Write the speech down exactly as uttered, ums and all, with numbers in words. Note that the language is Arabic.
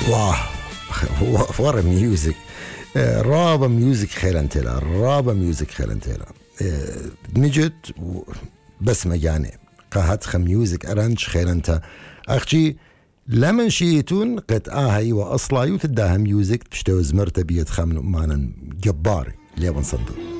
واه ورا ميوزك رابا ميوزك خيلانتلا رابا ميوزك خيلانتلا نجت بس مجاني قاهت خم ميوزك أرانج خيلانتا أختي لمن شيتون قد آهي وأصلا يتداها ميوزك تشتوز مرتبية خمن أمانا جباري ليبن صندوق